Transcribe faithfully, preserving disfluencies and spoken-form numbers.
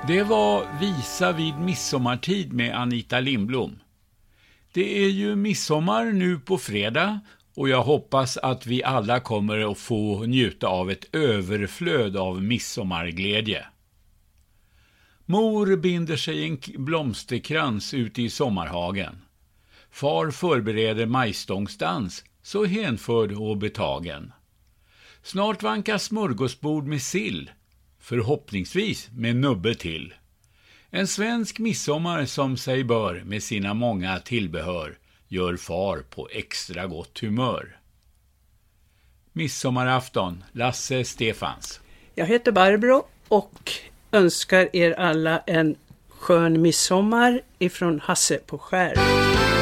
Det var Visa vid midsommartid med Anita Lindblom. Det är ju midsommar nu på fredag och jag hoppas att vi alla kommer att få njuta av ett överflöd av midsommarglädje. Mor binder sig en blomsterkrans ute i sommarhagen. Far förbereder majstångsdans, så hänförd och betagen. Snart vankas smörgåsbord med sill, förhoppningsvis med nubbe till. En svensk midsommar som sig bör med sina många tillbehör gör far på extra gott humör. Midsommarafton, Lasse Stefans. Jag heter Barbro och önskar er alla en skön midsommar ifrån Hasse på Skär.